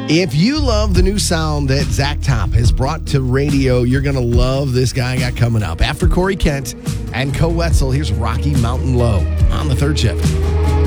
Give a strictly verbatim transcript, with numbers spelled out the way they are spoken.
If you love the new sound that Zach Top has brought to radio, you're going to love this guy I got coming up. After Corey Kent and Co Wetzel, here's Rocky Mountain Low on the third shift.